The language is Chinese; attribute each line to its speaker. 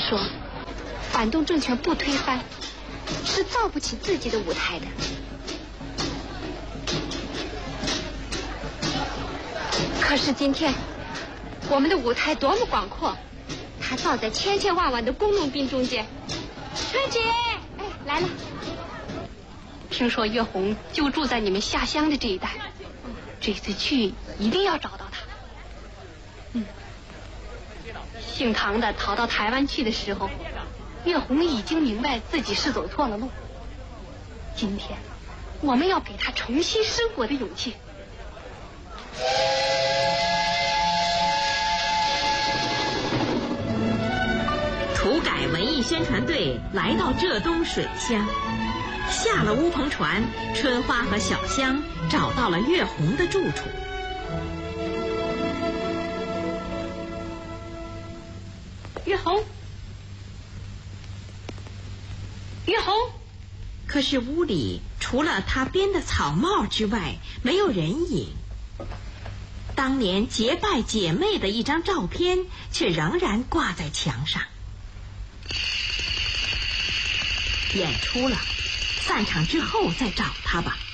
Speaker 1: 说，反动政权不推翻，是造不起自己的舞台的。可是今天，我们的舞台多么广阔，它造在千千万万的工农兵中间。春姐，哎，来了。听说岳红就住在你们下乡的这一带，这次去一定要找到他。姓唐的逃到台湾去的时候，岳红已经明白自己是走错了路。今天，我们要给他重新生活的勇气。
Speaker 2: 土改文艺宣传队来到浙东水乡，下了乌篷船，春花和小香找到了岳红的住处。
Speaker 1: 岳红，岳红。
Speaker 2: 可是屋里除了他编的草帽之外，没有人影。当年结拜姐妹的一张照片却仍然挂在墙上。演出了，散场之后再找他吧。